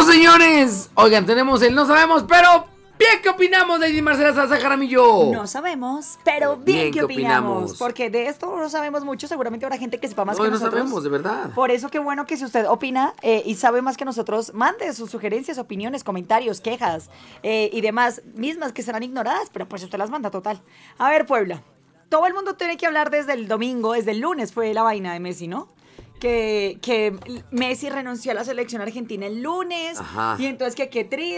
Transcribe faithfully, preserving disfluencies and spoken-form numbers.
señores! Oigan, tenemos el no sabemos, pero bien que opinamos, Lady Marcela Salazar Jaramillo. No sabemos, pero bien, bien que opinamos, opinamos. Porque de esto no sabemos mucho. Seguramente habrá gente que sepa más no, que no nosotros. No sabemos, de verdad. Por eso qué bueno que si usted opina eh, y sabe más que nosotros, mande sus sugerencias, opiniones, comentarios, quejas eh, y demás, mismas que serán ignoradas, pero pues usted las manda total. A ver, Puebla, todo el mundo tiene que hablar desde el domingo, desde el lunes fue la vaina de Messi, ¿no? Que, que Messi renunció a la selección argentina el lunes. Ajá. Y entonces que qué triste.